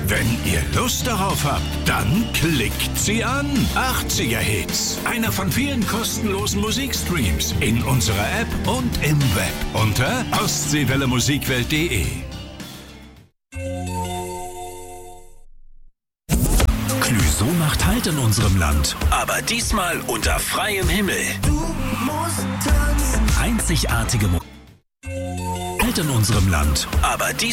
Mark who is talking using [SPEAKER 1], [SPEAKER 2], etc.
[SPEAKER 1] Wenn ihr Lust darauf habt, dann klickt sie an. 80er Hits. Einer von vielen kostenlosen Musikstreams in unserer App und im Web unter ostseewellemusikwelt.de. Clüso macht Halt in unserem Land. Aber diesmal unter freiem Himmel.
[SPEAKER 2] Du musst tanzen.
[SPEAKER 1] Einzigartige Musik. Halt in unserem Land. Aber diesmal